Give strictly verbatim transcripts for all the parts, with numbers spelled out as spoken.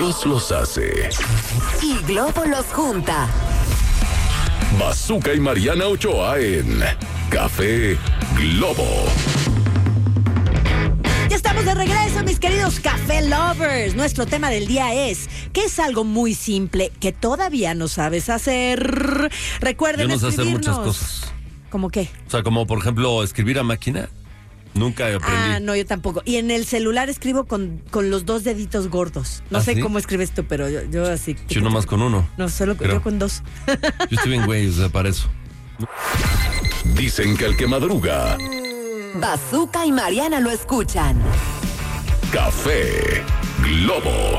Dios los hace y Globo los junta. Bazooka y Mariana Ochoa en Café Globo. Ya estamos de regreso, mis queridos Café Lovers. Nuestro tema del día es, ¿qué es algo muy simple que todavía no sabes hacer? Recuerden Yo no sé hacer escribirnos. muchas cosas. ¿Cómo qué? O sea, como por ejemplo, escribir a máquina. Nunca aprendí. Ah, no, yo tampoco. Y en el celular escribo con, con los dos deditos gordos. No ¿Ah, sé sí? cómo escribes tú, pero yo, yo así. Yo nomás con uno. No, solo Creo. yo con dos. Yo estoy bien güey, o sea, para eso. Dicen que el que madruga, Bazooka y Mariana lo escuchan. Café Globo.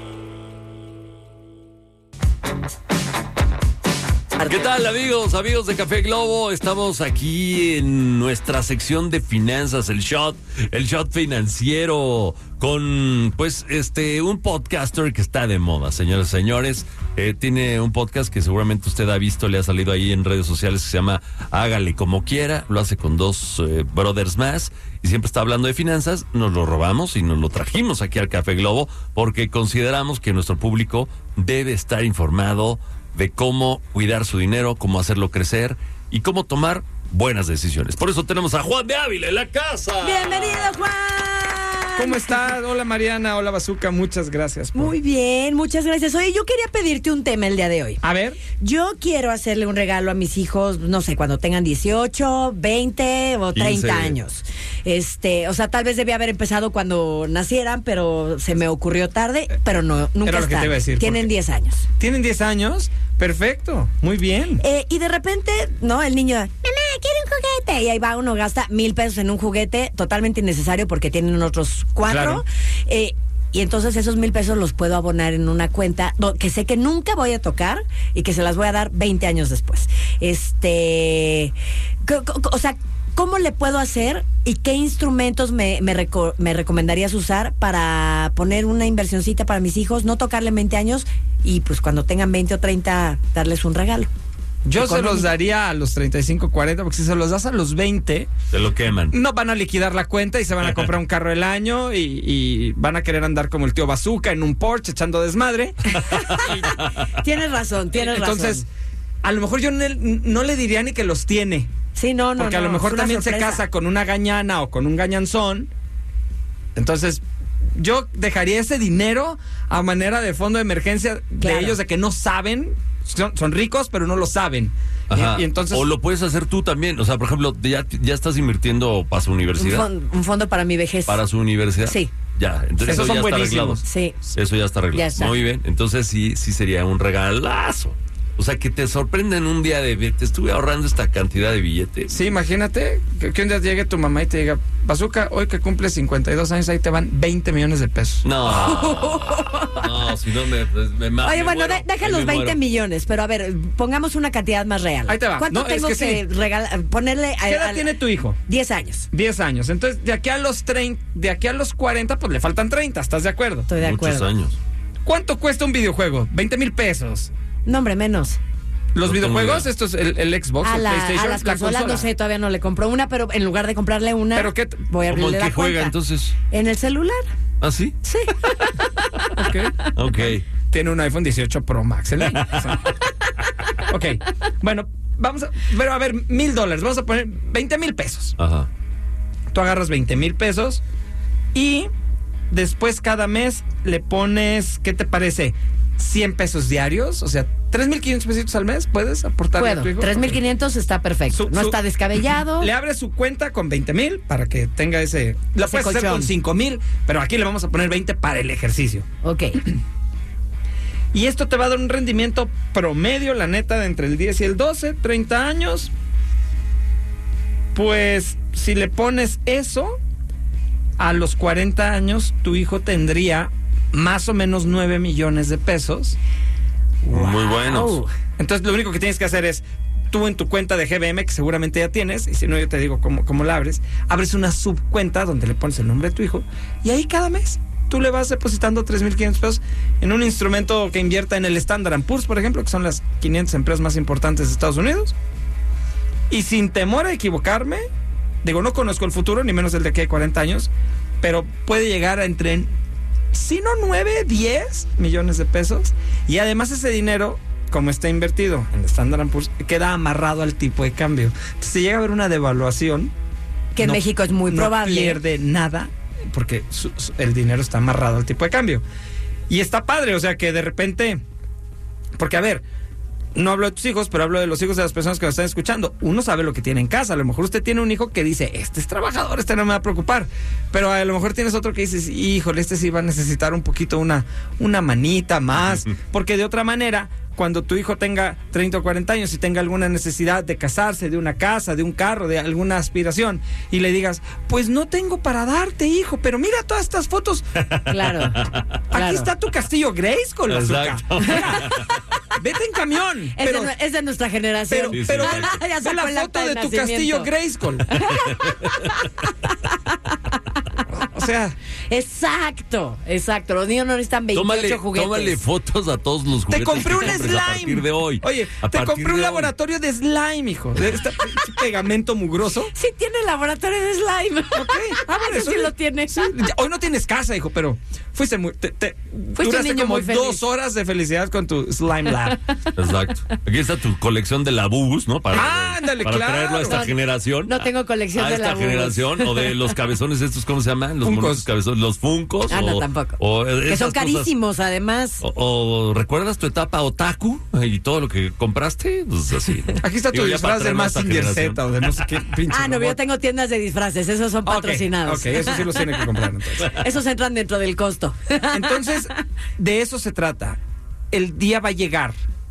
¿Qué tal, amigos, amigos de Café Globo? Estamos aquí en nuestra sección de finanzas, el shot, el shot financiero, con, pues, este, un podcaster que está de moda, señores y señores. Eh, tiene un podcast que seguramente usted ha visto, le ha salido ahí en redes sociales, que se llama Hágale Como Quiera. Lo hace con dos eh, brothers más y siempre está hablando de finanzas. Nos lo robamos y nos lo trajimos aquí al Café Globo porque consideramos que nuestro público debe estar informado de cómo cuidar su dinero, cómo hacerlo crecer y cómo tomar buenas decisiones. Por eso tenemos a Juan de Ávila en la casa. ¡Bienvenido, Juan! ¿Cómo estás? Hola Mariana, hola Bazooka, muchas gracias. Por... Muy bien, muchas gracias. Oye, yo quería pedirte un tema el día de hoy. A ver. Yo quiero hacerle un regalo a mis hijos, no sé, cuando tengan dieciocho, veinte o treinta quince años. Este, o sea, tal vez debía haber empezado cuando nacieran, pero se me ocurrió tarde, pero no, nunca Era lo es que te tarde. iba a decir, Tienen porque- diez años. ¿Tienen diez años? Perfecto, muy bien. Eh, y de repente, ¿no? El niño, mamá, quiero un juguete. Y ahí va uno, gasta mil pesos en un juguete totalmente innecesario porque tienen otros cuatro. Claro. Eh, y entonces esos mil pesos los puedo abonar en una cuenta do- que sé que nunca voy a tocar y que se las voy a dar veinte años después. Este, co- co- o sea, ¿cómo le puedo hacer y qué instrumentos me, me, reco- me recomendarías usar para poner una inversioncita para mis hijos, no tocarle veinte años y pues cuando tengan veinte o treinta darles un regalo? Yo se económico. los daría a los treinta y cinco, cuarenta, porque si se los das a los veinte, Se lo queman. no van a liquidar la cuenta y se van a comprar un carro del año y, y van a querer andar como el tío Bazooka en un Porsche echando desmadre. Tienes razón, tienes Entonces, razón. a lo mejor yo no, no le diría ni que los tiene. Sí, no, no, Porque a no, lo mejor es una también se sorpresa. casa con una gañana o con un gañanzón. Entonces, yo dejaría ese dinero a manera de fondo de emergencia Claro. de ellos, de que no saben, son, son ricos, pero no lo saben. Ajá. Y, y entonces, O lo puedes hacer tú también. O sea, por ejemplo, ya, ya estás invirtiendo para su Un, universidad. fon- un fondo para mi vejez. Para su universidad. Sí. Ya, entonces Esos eso son ya está buenísimos. arreglado. Sí. Eso ya está arreglado. Ya está. Muy bien. Entonces sí, sí sería un regalazo. O sea, que te sorprenden un día de, te estuve ahorrando esta cantidad de billetes. sí, imagínate que, que un día llegue tu mamá y te diga, Bazooka, hoy que cumples cincuenta y dos años, ahí te van veinte millones de pesos. No. No, si no me, pues, me ma- Oye, me bueno, muero. de- deja Ahí los me veinte muero. millones, pero a ver, pongamos una cantidad más real. Ahí te va. ¿Cuánto No, es tengo que que, sí. regalar, ponerle a, ¿Qué edad a- tiene tu hijo? diez años? diez años. Entonces, de aquí a los treinta, de aquí a los cuarenta, pues le faltan treinta, ¿estás de acuerdo? Estoy de Muchos acuerdo. años. ¿Cuánto cuesta un videojuego? veinte mil pesos. No, hombre, menos. Los No tengo videojuegos, idea. esto es el, el Xbox, A, el la, PlayStation, a las la consolas, consola. no sé, todavía no le compro una, pero en lugar de comprarle una, ¿Pero qué? voy a ¿Cómo abrirle en qué la juega cuenta. entonces? ¿En el celular? ¿Ah, sí? Sí. Ok. Ok. Tiene un iPhone dieciocho Pro Max, ¿eh? O sea, ok. Bueno, vamos a... Pero a ver, mil dólares. Vamos a poner veinte mil pesos. Ajá. Tú agarras veinte mil pesos y después cada mes le pones, ¿qué te parece? cien pesos diarios, o sea, tres mil quinientos pesitos al mes, ¿puedes aportarle a tu Puedo. hijo? tres mil Ok. quinientos está perfecto. Su- no su- está descabellado. Le abres su cuenta con veinte mil para que tenga ese... La Ese puedes hacer colchón. con cinco mil, pero aquí le vamos a poner veinte para el ejercicio. Ok. Y esto te va a dar un rendimiento promedio, la neta, de entre el diez y el doce, treinta años. Pues si le pones eso, a los cuarenta años tu hijo tendría más o menos nueve millones de pesos. Muy buenos. Wow. Entonces lo único que tienes que hacer es, tú en tu cuenta de G B M, que seguramente ya tienes, y si no yo te digo cómo, cómo la abres, abres una subcuenta donde le pones el nombre de tu hijo, y ahí cada mes tú le vas depositando tres mil quinientos pesos en un instrumento que invierta en el Standard and Poor's, por ejemplo, que son las quinientas empresas más importantes de Estados Unidos. Y sin temor a equivocarme, digo, no conozco el futuro, ni menos el de aquí a cuarenta años, pero puede llegar a entre si no nueve, diez millones de pesos. Y además ese dinero, como está invertido en Standard and Poor's, queda amarrado al tipo de cambio. Entonces, si llega a haber una devaluación, Que en no- México es muy no probable. pierde nada porque su- su- el dinero está amarrado al tipo de cambio. Y está padre, o sea que de repente, porque a ver, no hablo de tus hijos, pero hablo de los hijos de las personas que nos están escuchando. Uno sabe lo que tiene en casa. A lo mejor usted tiene un hijo que dice, este es trabajador, este no me va a preocupar. Pero a lo mejor tienes otro que dices, híjole, este sí va a necesitar un poquito una, una manita más. Porque de otra manera, cuando tu hijo tenga treinta o cuarenta años y tenga alguna necesidad de casarse, de una casa, de un carro, de alguna aspiración, y le digas, pues no tengo para darte, hijo, pero mira todas estas fotos. Claro. Aquí claro. está tu castillo Grayskull, Bazooka. Exacto. Mira, vete en camión. Es, pero, de, es de nuestra generación. pero, Sí, sí, pero exacto. ve, Ya ve sacó la el foto acta de de tu nacimiento. castillo Grayskull. O sea, Exacto, exacto. Los niños no necesitan veintiocho Tómale, juguetes. tómale fotos a todos los te juguetes. compré que un compres slime. A partir de hoy. Oye, A te partir compré un de hoy. laboratorio de slime, hijo. De este pinche pegamento mugroso. Sí tiene laboratorio de slime. Ok. Ah, bueno, Eso sí lo tiene. Sí, ya- hoy no tienes casa, hijo, pero fuiste muy. Te, te- Fuiste un duraste niño como muy feliz. dos horas de felicidad con tu slime lab. Exacto. Aquí está tu colección de labús, ¿no? Para, Ah, ándale, para claro. traerlo a esta No, generación. no tengo colección a de esta labús. generación. O de los cabezones estos, ¿cómo se llaman? Los Funcos. monos cabezones. Los funcos. Ah, no, o, tampoco. o Que esas son cosas. carísimos, además. O, o ¿recuerdas tu etapa otaku y todo lo que compraste? Pues así. ¿no? Aquí está tu Digo, ya para disfraz de traerlo a esta Mazinger generación. Z o de no sé qué pinche. Ah, no, yo robot. tengo tiendas de disfraces, esos son Ok, patrocinados. Ok, eso sí los tiene que comprar entonces. Esos entran dentro del costo. Entonces, de eso se trata. El día va a llegar.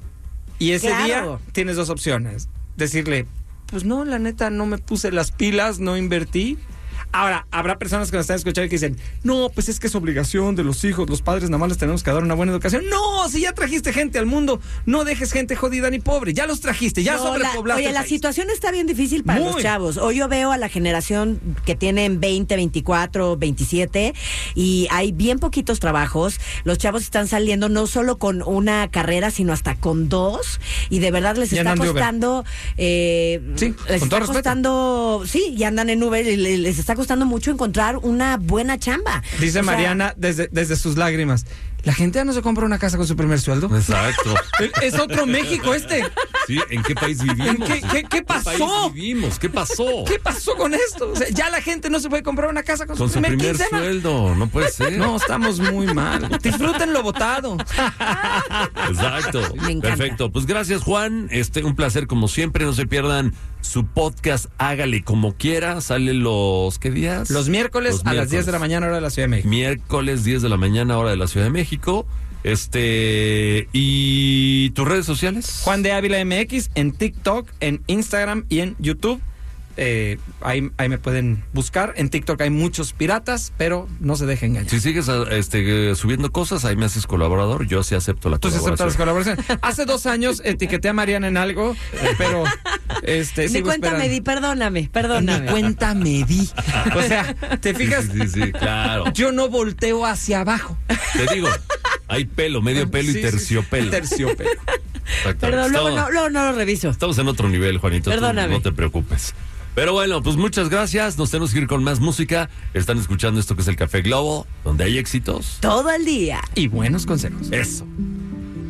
Y ese Claro. día tienes dos opciones. Decirle, pues no, la neta, no me puse las pilas, no invertí. Ahora, habrá personas que nos están escuchando y que dicen, no, pues es que es obligación de los hijos, los padres nada más les tenemos que dar una buena educación. No, si ya trajiste gente al mundo, no dejes gente jodida ni pobre. Ya los trajiste, ya No, la- sobrepoblaste. oye, el la país. situación está bien difícil para Muy. los chavos. Hoy yo veo a la generación que tienen veinte, veinticuatro, veintisiete y hay bien poquitos trabajos. Los chavos están saliendo no solo con una carrera, sino hasta con dos y de verdad les Y está andan de Uber. costando... eh, Sí, les con está todo respeto. costando... Sí, y andan en Uber y le- les está costando mucho encontrar una buena chamba. Dice O sea, Mariana desde, desde sus lágrimas, la gente ya no se compra una casa con su primer sueldo. Exacto. Es otro México este. Sí, ¿en qué país vivimos? ¿En qué- qué- qué pasó? país vivimos? ¿Qué pasó? ¿Qué pasó con esto? O sea, ya la gente no se puede comprar una casa con, Con su su primer, primer quincena. sueldo, no puede ser. No, estamos muy mal. Disfruten lo votado. Exacto. Me encanta. Perfecto. Pues gracias, Juan. Este, un placer como siempre. No se pierdan su podcast Hágale Como Quiera. Sale los, ¿qué días? Los miércoles Los a las diez de la miércoles. mañana, hora de la Ciudad de México. Miércoles diez de la mañana, hora de la Ciudad de México. Este, ¿y tus redes sociales? Juan de Ávila M X en TikTok, en Instagram y en YouTube. Eh, ahí, ahí me pueden buscar. En TikTok hay muchos piratas, pero no se dejen engañar. Si sigues este, subiendo cosas, ahí me haces colaborador. Yo sí acepto la Tú sí colaboración. aceptas las colaboraciones. Hace dos años etiqueté a Mariana en algo, eh, pero este, Ni sigo cuenta me esperando. di, perdóname, perdóname. Ni cuenta me di. O sea, ¿te Sí, fijas? sí, sí, sí, claro. Yo no volteo hacia abajo. Te digo, hay pelo, medio pelo Sí, y sí, sí. terciopelo. Terciopelo. Exactamente. Perdón, luego Estamos- no, luego no lo reviso. Estamos en otro nivel, Juanito. tú Perdóname. No te preocupes. Pero bueno, pues muchas gracias. Nos tenemos que ir con más música. Están escuchando esto que es el Café Globo, donde hay éxitos. Todo el día. Y buenos consejos. Eso.